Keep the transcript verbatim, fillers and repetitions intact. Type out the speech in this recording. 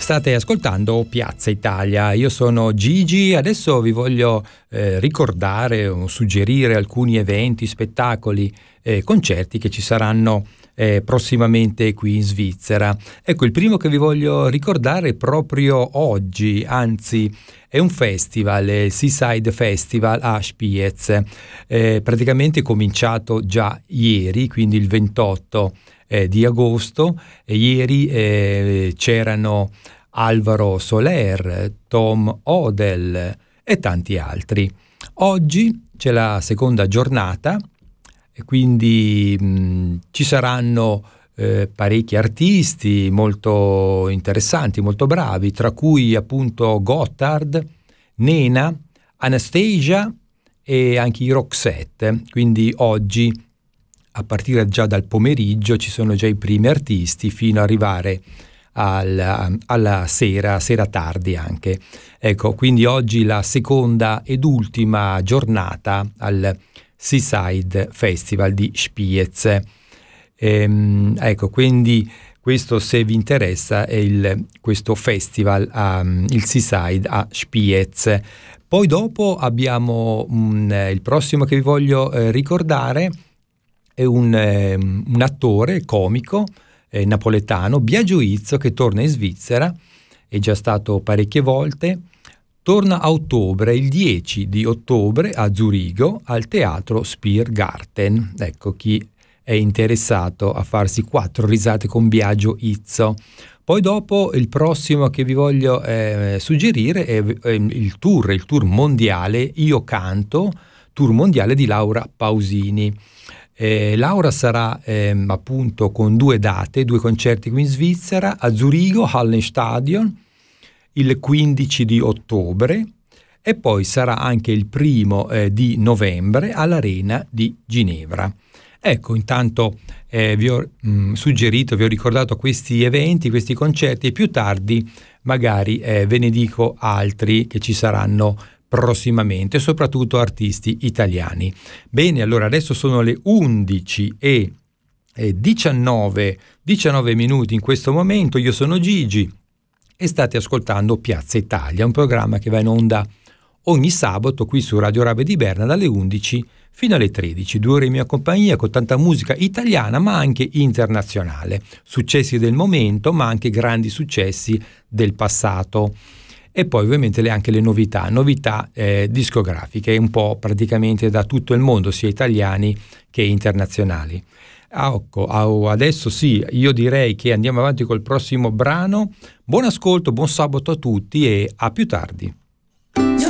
State ascoltando Piazza Italia, io sono Gigi, adesso vi voglio eh, ricordare o suggerire alcuni eventi, spettacoli, eh, concerti che ci saranno eh, prossimamente qui in Svizzera. Ecco, il primo che vi voglio ricordare è proprio oggi, anzi è un festival, il Seaside Festival a Spiez, eh, praticamente cominciato già ieri, quindi il ventotto Eh, di agosto, e ieri eh, c'erano Alvaro Soler, Tom Odell e tanti altri. Oggi c'è la seconda giornata e quindi mh, ci saranno eh, parecchi artisti molto interessanti, molto bravi, tra cui appunto Gotthard, Nena, Anastasia e anche i Roxette. Quindi oggi a partire già dal pomeriggio ci sono già i primi artisti fino ad arrivare alla, alla sera, sera tardi anche. Ecco, quindi oggi la seconda ed ultima giornata al Seaside Festival di Spiez. Ehm, ecco, quindi questo, se vi interessa, è il, questo festival, um, il Seaside a Spiez. Poi dopo abbiamo um, il prossimo che vi voglio eh, ricordare, è un, eh, un attore comico eh, napoletano, Biagio Izzo, che torna in Svizzera, è già stato parecchie volte, torna a ottobre, il dieci di ottobre a Zurigo, al Teatro Spiergarten. Ecco, chi è interessato a farsi quattro risate con Biagio Izzo. Poi dopo il prossimo che vi voglio eh, suggerire è, è il tour, il tour mondiale Io Canto, tour mondiale di Laura Pausini. Eh, Laura sarà ehm, appunto con due date, due concerti qui in Svizzera, a Zurigo, Hallenstadion, il quindici di ottobre, e poi sarà anche il primo eh, di novembre all'Arena di Ginevra. Ecco, intanto eh, vi ho mh, suggerito, vi ho ricordato questi eventi, questi concerti, e più tardi magari eh, ve ne dico altri che ci saranno prossimamente, soprattutto artisti italiani. Bene, allora adesso sono le undici e diciannove minuti in questo momento. Io sono Gigi e state ascoltando Piazza Italia, un programma che va in onda ogni sabato qui su Radio Rabe di Berna dalle undici fino alle tredici, due ore in mia compagnia con tanta musica italiana ma anche internazionale, successi del momento ma anche grandi successi del passato. E poi ovviamente le, anche le novità, novità eh, discografiche, un po' praticamente da tutto il mondo, sia italiani che internazionali. Ah, ecco, adesso sì, io direi che andiamo avanti col prossimo brano. Buon ascolto, buon sabato a tutti e a più tardi.